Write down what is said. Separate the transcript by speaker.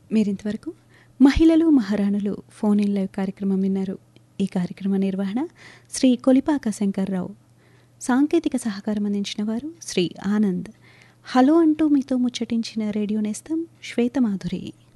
Speaker 1: మీరింతవరకు మహిళలు మహారాణులు ఫోన్ ఇన్ లైవ్ కార్యక్రమం విన్నారు. ఈ కార్యక్రమ నిర్వహణ శ్రీ కొలిపాక శంకర్రావు. సాంకేతిక సహకారం అందించిన వారు శ్రీ ఆనంద్. హలో అంటూ మీతో ముచ్చటించిన రేడియో నేస్తం శ్వేతమాధురి.